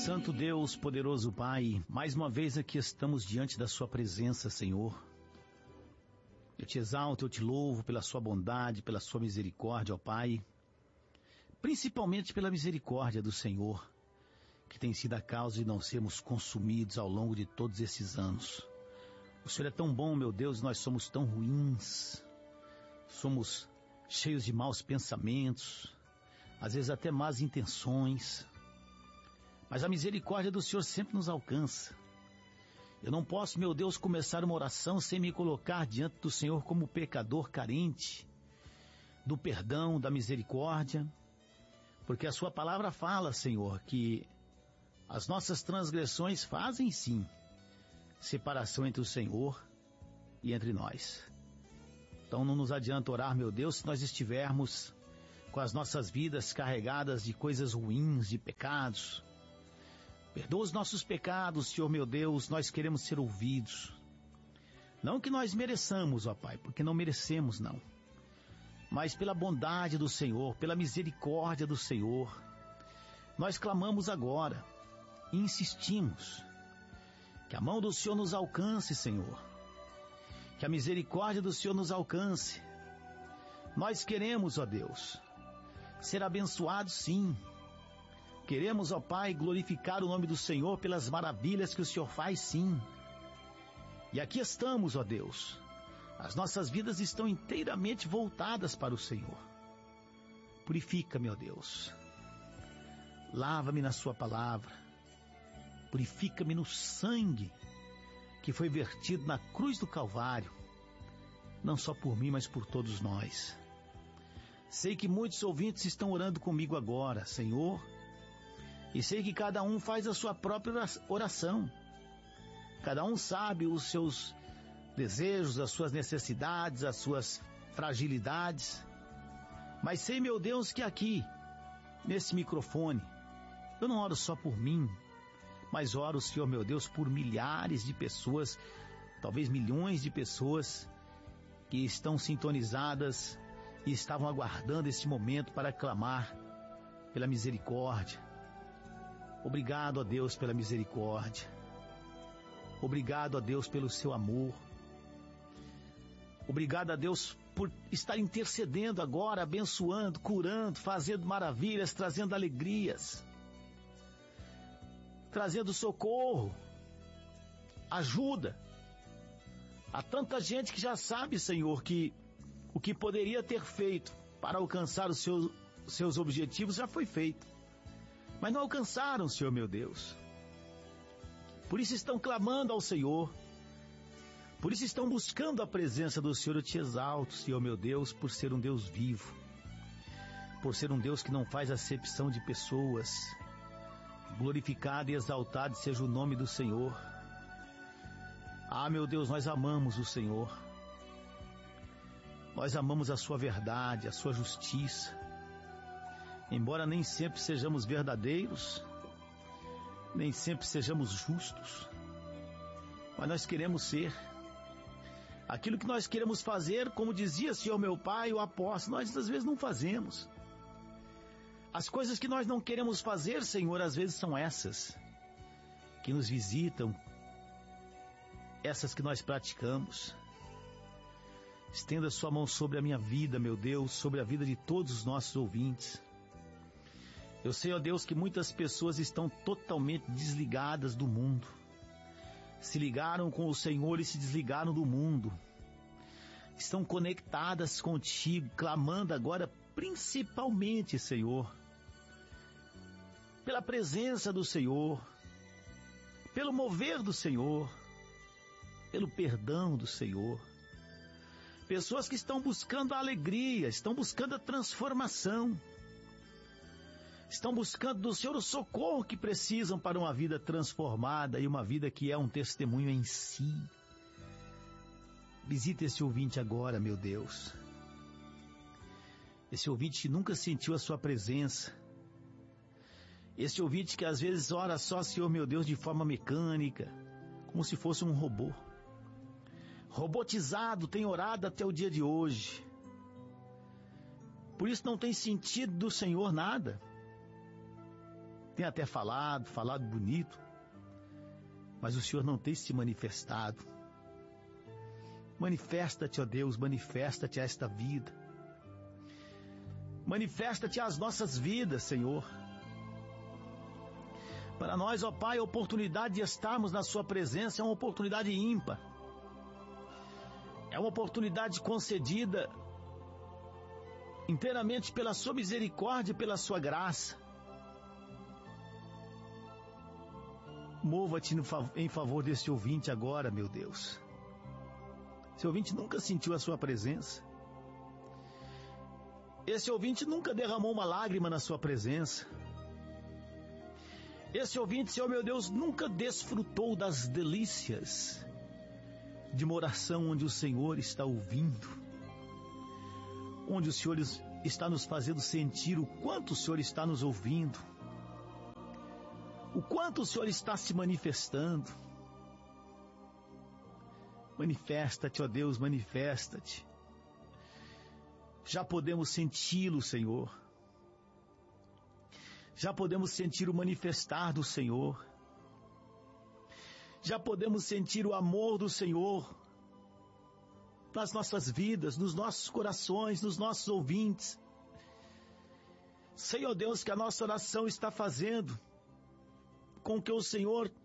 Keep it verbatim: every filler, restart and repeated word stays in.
Santo Deus, poderoso Pai, mais uma vez aqui estamos diante da sua presença, Senhor. Eu te exalto, eu te louvo pela sua bondade, pela sua misericórdia, ó Pai. Principalmente pela misericórdia do Senhor, que tem sido a causa de não sermos consumidos ao longo de todos esses anos. O Senhor é tão bom, meu Deus, nós somos tão ruins. Somos cheios de maus pensamentos, às vezes até más intenções. Mas a misericórdia do Senhor sempre nos alcança. Eu não posso, meu Deus, começar uma oração sem me colocar diante do Senhor como pecador carente do perdão, da misericórdia, porque a sua palavra fala, Senhor, que as nossas transgressões fazem sim separação entre o Senhor e entre nós. Então não nos adianta orar, meu Deus, se nós estivermos com as nossas vidas carregadas de coisas ruins, de pecados. Perdoa os nossos pecados, Senhor meu Deus, nós queremos ser ouvidos. Não que nós mereçamos, ó Pai, porque não merecemos não. Mas pela bondade do Senhor, pela misericórdia do Senhor, nós clamamos agora e insistimos. Que a mão do Senhor nos alcance, Senhor. Que a misericórdia do Senhor nos alcance. Nós queremos, ó Deus, ser abençoados sim. Queremos, ó Pai, glorificar o nome do Senhor pelas maravilhas que o Senhor faz, sim. E aqui estamos, ó Deus. As nossas vidas estão inteiramente voltadas para o Senhor. Purifica-me, ó Deus. Lava-me na sua palavra. Purifica-me no sangue que foi vertido na cruz do Calvário. Não só por mim, mas por todos nós. Sei que muitos ouvintes estão orando comigo agora, Senhor. E sei que cada um faz a sua própria oração. Cada um sabe os seus desejos, as suas necessidades, as suas fragilidades. Mas sei, meu Deus, que aqui, nesse microfone, eu não oro só por mim, mas oro, Senhor meu Deus, por milhares de pessoas, talvez milhões de pessoas que estão sintonizadas e estavam aguardando esse momento para clamar pela misericórdia. Obrigado a Deus pela misericórdia. Obrigado a Deus pelo seu amor. Obrigado a Deus por estar intercedendo agora, abençoando, curando, fazendo maravilhas, trazendo alegrias, trazendo socorro, ajuda. Há tanta gente que já sabe, Senhor, que o que poderia ter feito para alcançar os seus, seus objetivos já foi feito. Mas não alcançaram, Senhor meu Deus. Por isso estão clamando ao Senhor. Por isso estão buscando a presença do Senhor. Eu te exalto, Senhor meu Deus, por ser um Deus vivo. Por ser um Deus que não faz acepção de pessoas. Glorificado e exaltado seja o nome do Senhor. Ah, meu Deus, nós amamos o Senhor. Nós amamos a sua verdade, a sua justiça. Embora nem sempre sejamos verdadeiros, nem sempre sejamos justos, mas nós queremos ser. Aquilo que nós queremos fazer, como dizia Senhor meu Pai, o apóstolo, nós às vezes não fazemos. As coisas que nós não queremos fazer, Senhor, às vezes são essas que nos visitam, essas que nós praticamos. Estenda sua mão sobre a minha vida, meu Deus, sobre a vida de todos os nossos ouvintes. Eu sei, ó Deus, que muitas pessoas estão totalmente desligadas do mundo. Se ligaram com o Senhor e se desligaram do mundo. Estão conectadas contigo, clamando agora, principalmente, Senhor, pela presença do Senhor, pelo mover do Senhor, pelo perdão do Senhor. Pessoas que estão buscando a alegria, estão buscando a transformação. Estão buscando do Senhor o socorro que precisam para uma vida transformada e uma vida que é um testemunho em si. Visita esse ouvinte agora, meu Deus. Esse ouvinte que nunca sentiu a sua presença. Esse ouvinte que às vezes ora só, Senhor meu Deus, de forma mecânica, como se fosse um robô. Robotizado, tem orado até o dia de hoje. Por isso não tem sentido do Senhor nada. tem até falado, falado bonito, mas o Senhor não tem se manifestado. Manifesta-te, ó Deus, manifesta-te a esta vida. Manifesta-te às nossas vidas, Senhor. Para nós, ó Pai, a oportunidade de estarmos na Sua presença é uma oportunidade ímpar. É uma oportunidade concedida inteiramente pela Sua misericórdia e pela Sua graça. Mova-te em favor desse ouvinte agora, meu Deus. Esse ouvinte nunca sentiu a Sua presença. Esse ouvinte nunca derramou uma lágrima na Sua presença. Esse ouvinte, Senhor meu Deus, nunca desfrutou das delícias de uma oração onde o Senhor está ouvindo, onde o Senhor está nos fazendo sentir o quanto o Senhor está nos ouvindo, o quanto o Senhor está se manifestando. Manifesta-te, ó Deus, manifesta-te. Já podemos senti-lo, Senhor. Já podemos sentir o manifestar do Senhor. Já podemos sentir o amor do Senhor nas nossas vidas, nos nossos corações, nos nossos ouvintes. Senhor Deus, que a nossa oração está fazendo com que o Senhor